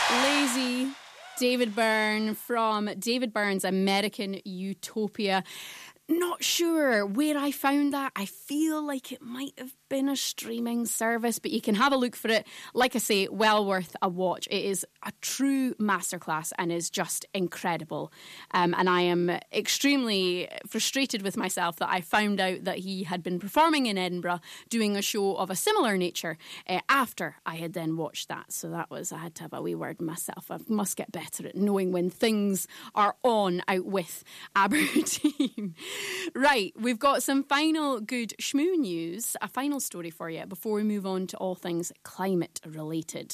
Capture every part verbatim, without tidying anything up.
Lazy, David Byrne from David Byrne's American Utopia. Not sure where I found that. I feel like it might have been a streaming service, but you can have a look for it. Like I say, well worth a watch. It is a true masterclass and is just incredible. Um, and I am extremely frustrated with myself that I found out that he had been performing in Edinburgh doing a show of a similar nature uh, after I had then watched that. So that was, I had to have a wee word myself. I must get better at knowing when things are on out with Aberdeen. Right, we've got some final good schmoo news, a final story for you before we move on to all things climate related.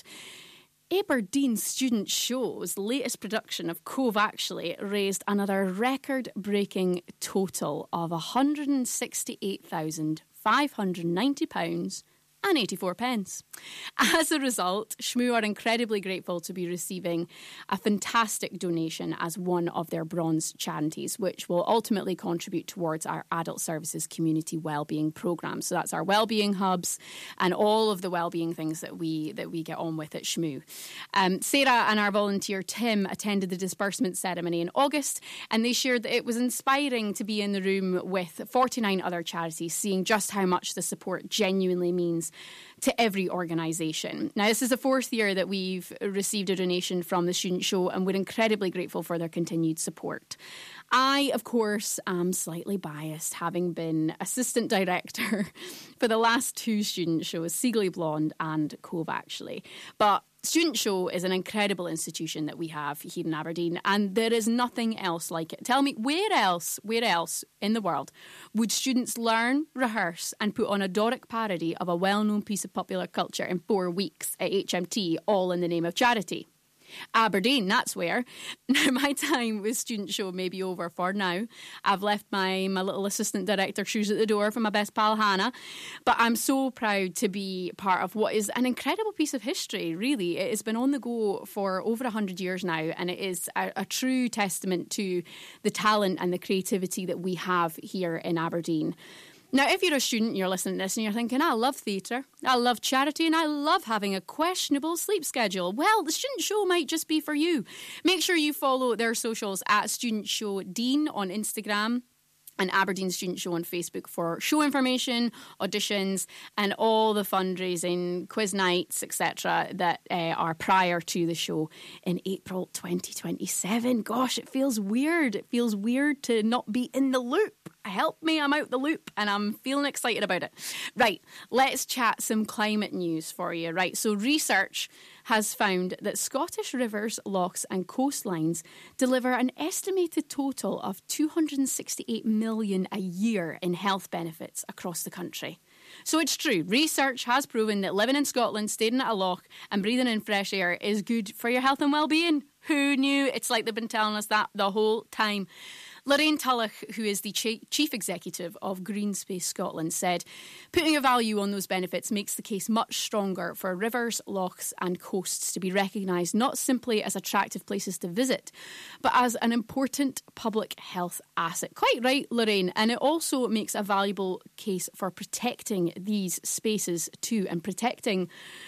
Aberdeen Student Show's latest production of Cove Actually raised another record-breaking total of one hundred sixty-eight thousand five hundred ninety pounds and eighty-four pence. As a result, Schmoo are incredibly grateful to be receiving a fantastic donation as one of their bronze charities, which will ultimately contribute towards our adult services community wellbeing programme. So that's our wellbeing hubs and all of the wellbeing things that we that we get on with at Schmoo. Um, Sarah and our volunteer Tim attended the disbursement ceremony in August, and they shared that it was inspiring to be in the room with forty-nine other charities, seeing just how much the support genuinely means to every organisation. Now, this is the fourth year that we've received a donation from the Student Show, and we're incredibly grateful for their continued support. I, of course, am slightly biased, having been assistant director for the last two student shows, Seagly Blonde and Cove Actually. But Student Show is an incredible institution that we have here in Aberdeen, and there is nothing else like it. Tell me, where else, where else in the world would students learn, rehearse and put on a Doric parody of a well-known piece of popular culture in four weeks at H M T, all in the name of charity? Aberdeen, that's where. Now, my time with Student Show may be over for now. I've left my, my little assistant director shoes at the door for my best pal Hannah, but I'm so proud to be part of what is an incredible piece of history, really. It has been on the go for over one hundred years now, and it is a, a true testament to the talent and the creativity that we have here in Aberdeen. Now, if you're a student, you're listening to this and you're thinking, I love theatre, I love charity, and I love having a questionable sleep schedule. Well, the Student Show might just be for you. Make sure you follow their socials at Student Show Dean on Instagram and Aberdeen Student Show on Facebook for show information, auditions, and all the fundraising, quiz nights, et cetera that uh, are prior to the show in April twenty twenty-seven. Gosh, it feels weird. It feels weird to not be in the loop. Help me, I'm out the loop and I'm feeling excited about it. Right, let's chat some climate news for you. Right, so research has found that Scottish rivers, lochs and coastlines deliver an estimated total of two hundred sixty-eight million a year in health benefits across the country. So it's true, research has proven that living in Scotland, staying at a loch and breathing in fresh air is good for your health and well-being. Who knew? It's like they've been telling us that the whole time. Lorraine Tulloch, who is the Chief Executive of Green Space Scotland, said, putting a value on those benefits makes the case much stronger for rivers, lochs and coasts to be recognised not simply as attractive places to visit, but as an important public health asset. Quite right, Lorraine. And it also makes a valuable case for protecting these spaces too, and protecting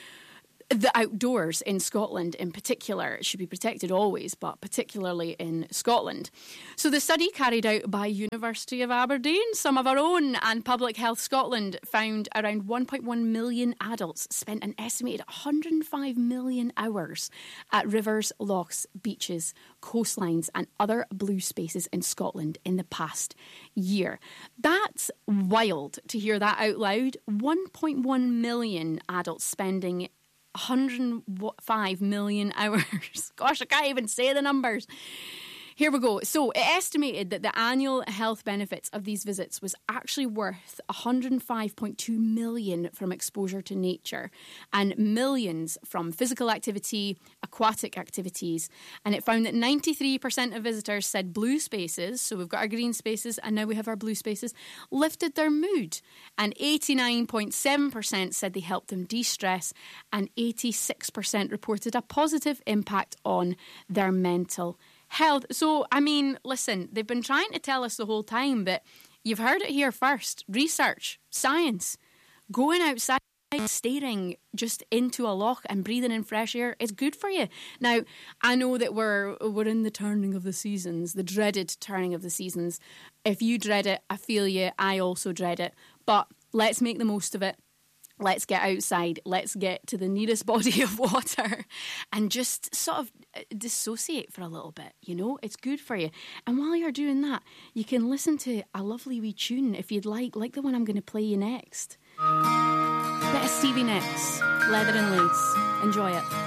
the outdoors in Scotland in particular. It should be protected always, but particularly in Scotland. So the study carried out by University of Aberdeen, some of our own, and Public Health Scotland found around one point one million adults spent an estimated one hundred five million hours at rivers, lochs, beaches, coastlines and other blue spaces in Scotland in the past year. That's wild to hear that out loud. one point one million adults spending one hundred five million hours. Gosh, I can't even say the numbers. Here we go. So it estimated that the annual health benefits of these visits was actually worth one hundred five point two million from exposure to nature and millions from physical activity, aquatic activities. And it found that ninety-three percent of visitors said blue spaces, so we've got our green spaces and now we have our blue spaces, lifted their mood. And eighty-nine point seven percent said they helped them de-stress, and eighty-six percent reported a positive impact on their mental health. So, I mean, listen, they've been trying to tell us the whole time, but you've heard it here first. Research, science, going outside staring just into a loch and breathing in fresh air is good for you. Now, I know that we're we're in the turning of the seasons, the dreaded turning of the seasons. If you dread it, I feel you. I also dread it. But let's make the most of it. Let's get outside. Let's get to the nearest body of water and just sort of dissociate for a little bit. You know, it's good for you. And while you're doing that, you can listen to a lovely wee tune if you'd like, like the one I'm going to play you next. Bit of Stevie Nicks, Leather and Lace. Enjoy it.